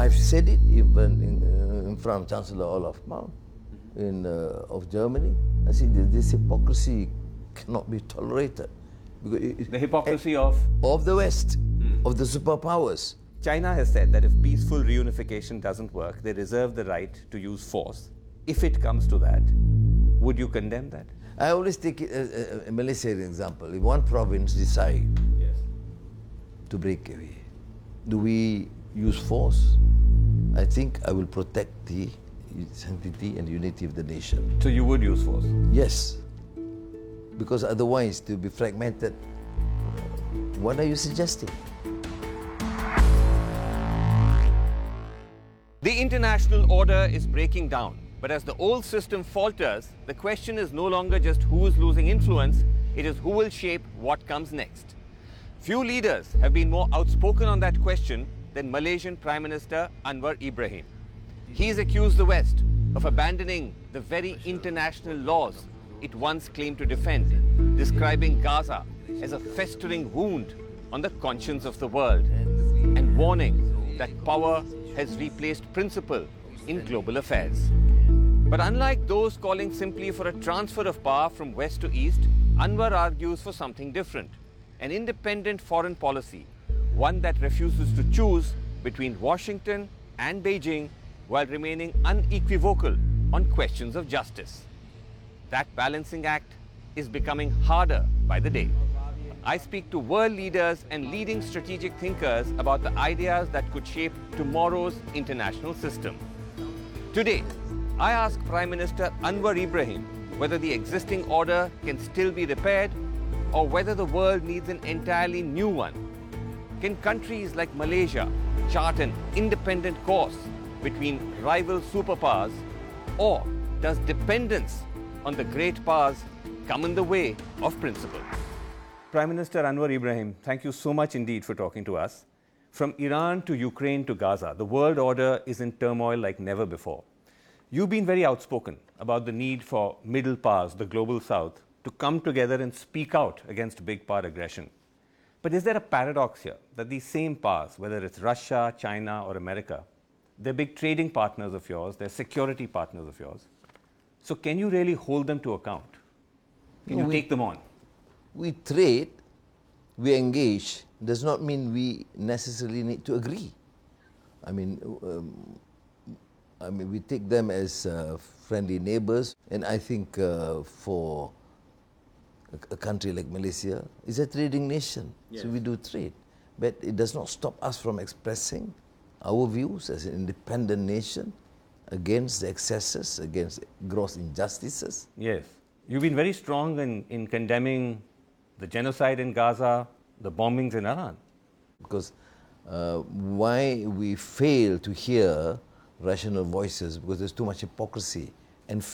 I've said it even in front of Chancellor Olaf Mount of Germany. I said this hypocrisy cannot be tolerated. Because the hypocrisy of the West, of the superpowers. China has said that if peaceful reunification doesn't work, they reserve the right to use force. If it comes to that, would you condemn that? I always take it as a Malaysia example. If one province decide to break away, do we use force? I think I will protect the sanctity and unity of the nation. So you would use force? Yes. Because otherwise, to be fragmented, what are you suggesting? The international order is breaking down, but as the old system falters, the question is no longer just who is losing influence, it is who will shape what comes next. Few leaders have been more outspoken on that question than Malaysian Prime Minister Anwar Ibrahim. He's accused the West of abandoning the very international laws it once claimed to defend, describing Gaza as a festering wound on the conscience of the world, and warning that power has replaced principle in global affairs. But unlike those calling simply for a transfer of power from west to east, Anwar argues for something different, an independent foreign policy, one that refuses to choose between Washington and Beijing while remaining unequivocal on questions of justice. That balancing act is becoming harder by the day. I speak to world leaders and leading strategic thinkers about the ideas that could shape tomorrow's international system. Today, I ask Prime Minister Anwar Ibrahim whether the existing order can still be repaired or whether the world needs an entirely new one. Can countries like Malaysia chart an independent course between rival superpowers, or does dependence on the great powers come in the way of principle? Prime Minister Anwar Ibrahim, thank you so much indeed for talking to us. From Iran to Ukraine to Gaza, the world order is in turmoil like never before. You've been very outspoken about the need for middle powers, the global south, to come together and speak out against big power aggression. But is there a paradox here that these same powers, whether it's Russia, China, or America, they're big trading partners of yours, they're security partners of yours. So can you really hold them to account? Can you take them on? We trade, we engage, does not mean we necessarily need to agree. I mean, we take them as friendly neighbors, and I think for a country like Malaysia, it's a trading nation, so we do trade. But it does not stop us from expressing our views as an independent nation against the excesses, against gross injustices. Yes. You've been very strong in condemning the genocide in Gaza, the bombings in Iran. Because why we fail to hear rational voices, because there's too much hypocrisy